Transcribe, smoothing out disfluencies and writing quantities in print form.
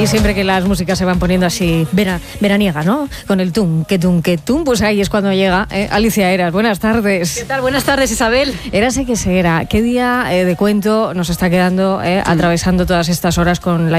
Y siempre que las músicas se van poniendo así veraniega, ¿no? Con el tum, que tum, pues ahí es cuando llega Alicia Eras. Buenas tardes. ¿Qué tal? Buenas tardes, Isabel. Érase que se era. ¿Qué día de cuento nos está quedando atravesando todas estas horas con la